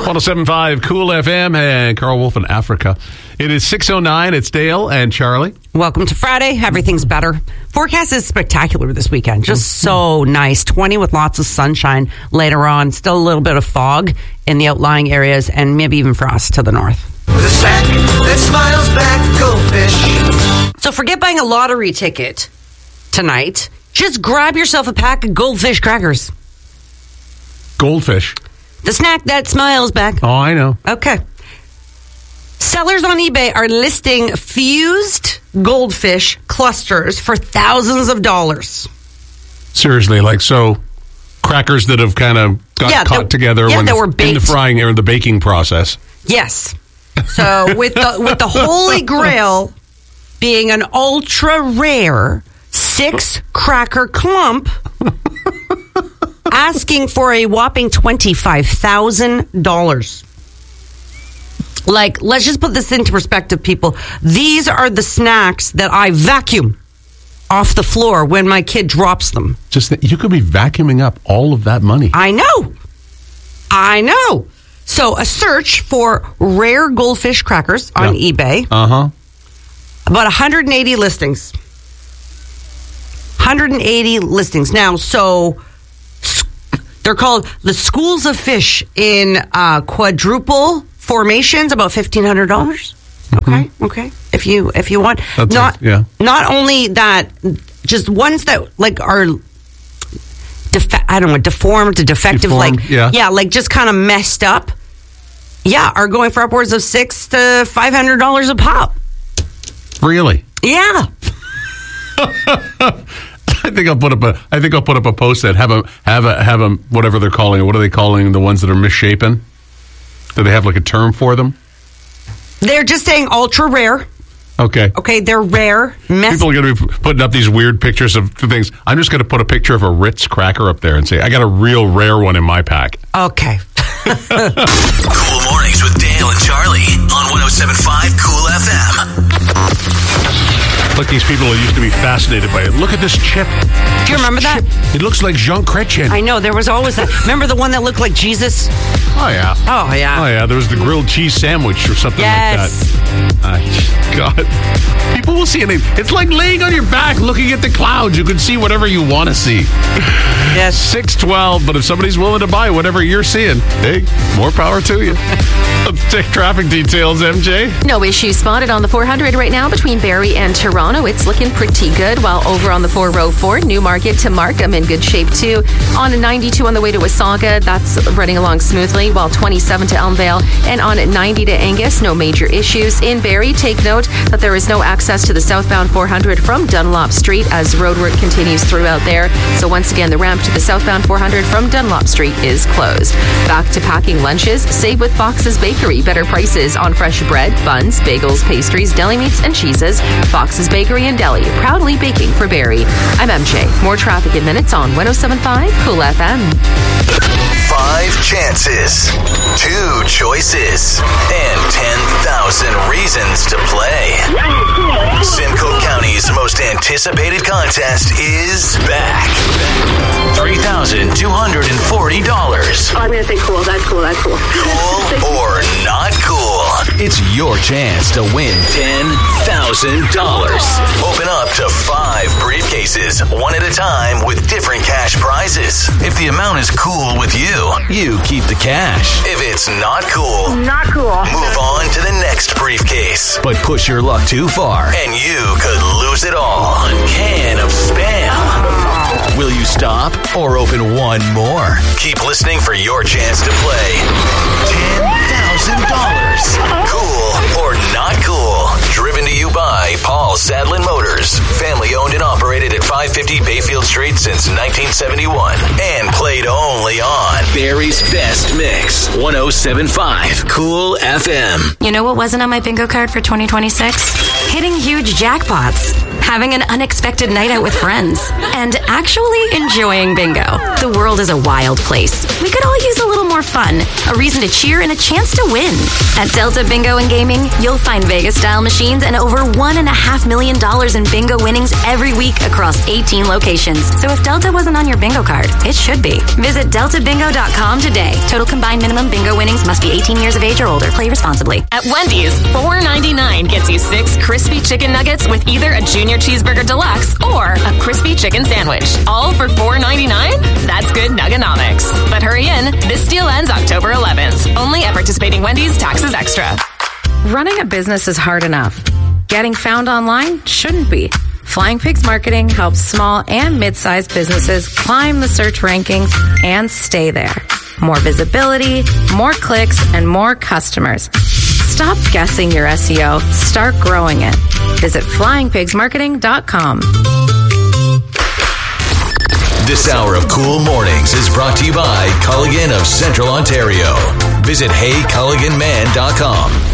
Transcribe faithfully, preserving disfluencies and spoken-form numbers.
one oh seven point five Cool F M and Carl Wolf in Africa. It is six oh nine. It's Dale and Charlie. Welcome to Friday. Everything's better. Forecast is spectacular this weekend. Just so nice. twenty with lots of sunshine later on. Still a little bit of fog in the outlying areas and maybe even frost to the north. With a sack that smiles back, goldfish. So forget buying a lottery ticket tonight. Just grab yourself a pack of goldfish crackers. Goldfish. The snack that smiles back. Oh, I know. Okay. Sellers on eBay are listing fused goldfish clusters for thousands of dollars. Seriously, like so crackers that have kind of got Yeah, caught that- together yeah, when that the, were in the baked. frying or the baking process. Yes. So with the with the Holy Grail being an ultra rare six cracker clump, asking for a whopping twenty-five thousand dollars. Like, let's just put this into perspective, people. These are the snacks that I vacuum off the floor when my kid drops them. Just that you could be vacuuming up all of that money. I know. I know. So a search for rare goldfish crackers on Yeah. eBay. Uh-huh. About one hundred eighty listings. one hundred eighty listings. Now, so s- they're called the schools of fish in uh, quadruple formations, about fifteen hundred dollars. Okay, okay. If you if you want, That's not a- yeah. not only that, just ones that like are. Defe- I don't know, deformed, defective, Deformed, like yeah. yeah, like just kind of messed up. Yeah, are going for upwards of six to five hundred dollars a pop. Really? Yeah. I think I'll put up a. I think I'll put up a post that have a have a have a whatever they're calling it. What are they calling the ones that are misshapen? Do they have like a term for them? They're just saying ultra rare. Okay. Okay, they're rare. Mess- People are going to be putting up these weird pictures of things. I'm just going to put a picture of a Ritz cracker up there and say, I got a real rare one in my pack. Okay. Cool Mornings with Dale and Charlie on one oh seven point five Cool F M. Look, these people who used to be fascinated by it. Look at this chip. Do you remember that? It looks like Jean Chrétien. I know, there was always that. Remember the one that looked like Jesus? Oh, yeah. Oh, yeah. Oh, yeah. There was the grilled cheese sandwich or something Yes. like that. Uh, God. People will see it. It's like laying on your back looking at the clouds. You can see whatever you want to see. Yes. six twelve, but if somebody's willing to buy whatever you're seeing, hey, more power to you. Let's take traffic details, M J. No issues spotted on the four hundred right now between Barrie and Toronto. It's looking pretty good. While over on the four oh four, Newmarket to Markham in good shape too. On ninety-two on the way to Wasaga, that's running along smoothly. While twenty-seven to Elmvale and on ninety to Angus, no major issues. In Barrie, take note that there is no access to the southbound four hundred from Dunlop Street as roadwork continues throughout there. So once again, the ramp to the southbound four hundred from Dunlop Street is closed. Back to packing lunches. Save with Fox's Bakery. Better prices on fresh bread, buns, bagels, pastries, deli meats, and cheeses. Fox's Bakery and Deli, proudly baking for Barrie. I'm M J. More traffic in minutes on one oh seven point five Cool F M. Five chances, two choices, and ten thousand reasons to play. Simcoe County's most anticipated contest is back. three thousand two hundred forty dollars. Oh, I'm going to say cool. That's cool. That's cool. Cool or not cool? It's your chance to win ten thousand dollars. Open up to five briefcases, one at a time, with different cash prizes. If the amount is cool with you, you keep the cash. If it's not cool, Not cool. move on to the next briefcase. But push your luck too far, and you could lose it all. Can of Spam. Will you stop or open one more? Keep listening for your chance to play ten thousand dollars. Cool or not cool? Driven to you by Paul Sadlin Motors. Family owned and operated at five fifty Bayfield Street since nineteen seventy-one. And played only on Barrie's Best Mix. one oh seven point five Cool F M. You know what wasn't on my bingo card for twenty twenty-six? Hitting huge jackpots, having an unexpected night out with friends, and actually enjoying bingo. The world is a wild place. We could all use a little more more fun, a reason to cheer, and a chance to win. At Delta Bingo and Gaming, you'll find Vegas-style machines and over one and a half million dollars in bingo winnings every week across eighteen locations. So if Delta wasn't on your bingo card, it should be. Visit delta bingo dot com today. Total combined minimum bingo winnings must be eighteen years of age or older. Play responsibly. At Wendy's, four ninety-nine gets you six crispy chicken nuggets with either a junior cheeseburger deluxe or a crispy chicken sandwich. All for four ninety-nine? That's good nuggonomics. But hurry in. This deal ends October eleventh. Only at participating Wendy's, taxes extra. Running a business is hard enough. Getting found online shouldn't be. Flying Pigs Marketing helps small and mid-sized businesses climb the search rankings and stay there. More visibility, more clicks, and more customers. Stop guessing your S E O. Start growing it. Visit flying pigs marketing dot com. This hour of Cool Mornings is brought to you by Culligan of Central Ontario. Visit hey culligan man dot com.